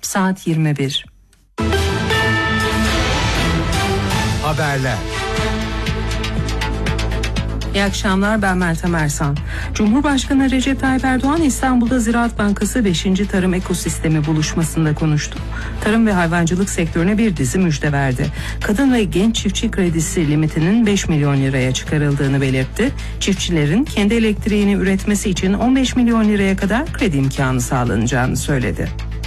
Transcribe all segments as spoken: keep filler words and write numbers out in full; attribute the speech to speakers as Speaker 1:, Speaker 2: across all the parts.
Speaker 1: Saat yirmi bir.
Speaker 2: Haberler.
Speaker 1: İyi akşamlar, ben Meltem Ersan. Cumhurbaşkanı Recep Tayyip Erdoğan İstanbul'da Ziraat Bankası beşinci Tarım Ekosistemi buluşmasında konuştu. Tarım ve hayvancılık sektörüne bir dizi müjde verdi. Kadın ve genç çiftçi kredisi limitinin beş milyon liraya çıkarıldığını belirtti. Çiftçilerin kendi elektriğini üretmesi için on beş milyon liraya kadar kredi imkanı sağlanacağını söyledi.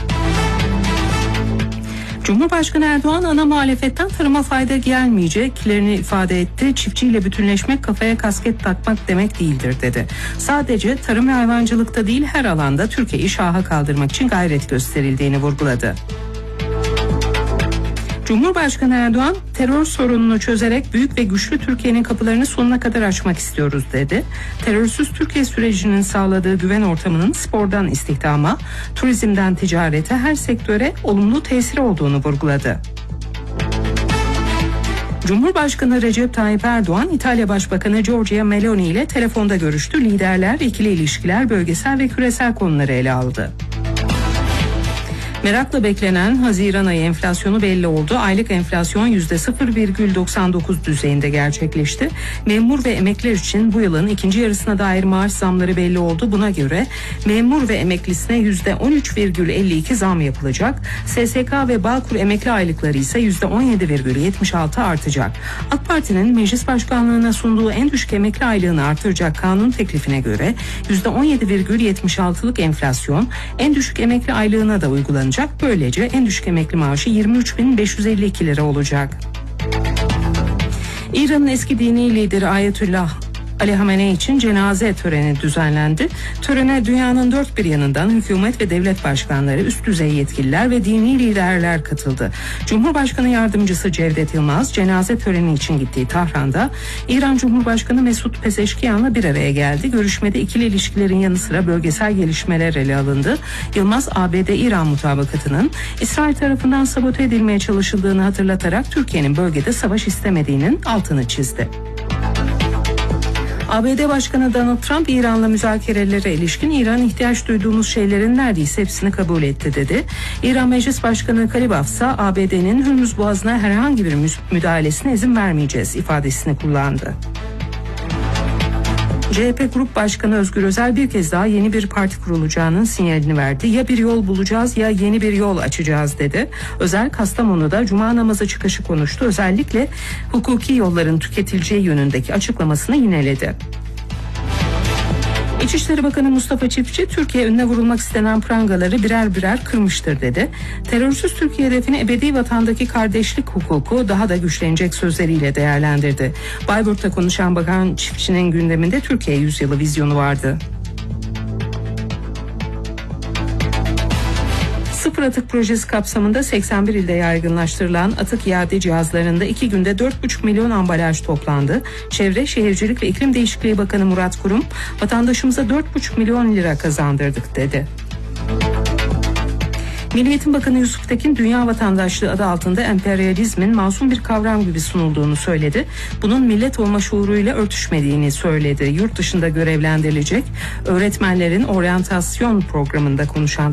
Speaker 1: Cumhurbaşkanı Erdoğan ana muhalefetten tarıma fayda gelmeyeceklerini ifade etti. Çiftçiyle bütünleşmek kafaya kasket takmak demek değildir dedi. Sadece tarım ve hayvancılıkta değil, her alanda Türkiye'yi şaha kaldırmak için gayret gösterildiğini vurguladı. Cumhurbaşkanı Erdoğan, terör sorununu çözerek büyük ve güçlü Türkiye'nin kapılarını sonuna kadar açmak istiyoruz dedi. Terörsüz Türkiye sürecinin sağladığı güven ortamının spordan istihdama, turizmden ticarete, her sektöre olumlu tesiri olduğunu vurguladı. Cumhurbaşkanı Recep Tayyip Erdoğan, İtalya Başbakanı Giorgia Meloni ile telefonda görüştü. Liderler ikili ilişkiler, bölgesel ve küresel konuları ele aldı. Merakla beklenen Haziran ayı enflasyonu belli oldu. Aylık enflasyon yüzde sıfır virgül doksan dokuz düzeyinde gerçekleşti. Memur ve emekliler için bu yılın ikinci yarısına dair maaş zamları belli oldu. Buna göre memur ve emeklisine yüzde on üç virgül elli iki zam yapılacak. S S K ve Bağkur emekli aylıkları ise yüzde on yedi virgül yetmiş altı artacak. AK Parti'nin meclis başkanlığına sunduğu en düşük emekli aylığını artıracak kanun teklifine göre yüzde on yedi virgül yetmiş altılık enflasyon en düşük emekli aylığına da uygulanacak. Böylece en düşük emekli maaşı yirmi üç bin beş yüz elli iki lira olacak. İran'ın eski dini lideri Ayetullah Ali Hamenei için cenaze töreni düzenlendi. Törene dünyanın dört bir yanından hükümet ve devlet başkanları, üst düzey yetkililer ve dini liderler katıldı. Cumhurbaşkanı Yardımcısı Cevdet Yılmaz cenaze töreni için gittiği Tahran'da İran Cumhurbaşkanı Mesut Pezeşkiyan'la bir araya geldi. Görüşmede ikili ilişkilerin yanı sıra bölgesel gelişmeler ele alındı. Yılmaz, A B D-İran mutabakatının İsrail tarafından sabote edilmeye çalışıldığını hatırlatarak Türkiye'nin bölgede savaş istemediğinin altını çizdi. A B D Başkanı Donald Trump, İran'la müzakerelere ilişkin İran'ın ihtiyaç duyduğumuz şeylerin neredeyse hepsini kabul etti dedi. İran Meclis Başkanı Kalibaf ise A B D'nin Hürmüz Boğazı'na herhangi bir müdahalesine izin vermeyeceğiz ifadesini kullandı. C H P Grup Başkanı Özgür Özel bir kez daha yeni bir parti kurulacağının sinyalini verdi. Ya bir yol bulacağız ya yeni bir yol açacağız dedi. Özel, Kastamonu'da Cuma namazı çıkışı konuştu. Özellikle hukuki yolların tüketileceği yönündeki açıklamasını yineledi. İçişleri Bakanı Mustafa Çiftçi, Türkiye önüne vurulmak istenen prangaları birer birer kırmıştır dedi. Terörsüz Türkiye hedefini ebedi vatandaki kardeşlik hukuku daha da güçlenecek sözleriyle değerlendirdi. Bayburt'ta konuşan Bakan Çiftçi'nin gündeminde Türkiye yüzyılı vizyonu vardı. Sıfır atık projesi kapsamında seksen bir ilde yaygınlaştırılan atık iade cihazlarında iki günde dört buçuk milyon ambalaj toplandı. Çevre, Şehircilik ve İklim Değişikliği Bakanı Murat Kurum, vatandaşımıza dört buçuk milyon lira kazandırdık dedi. Milli Eğitim Bakanı Yusuf Tekin, dünya vatandaşlığı adı altında emperyalizmin masum bir kavram gibi sunulduğunu söyledi. Bunun millet olma şuuruyla örtüşmediğini söyledi. Yurt dışında görevlendirilecek öğretmenlerin oryantasyon programında konuşan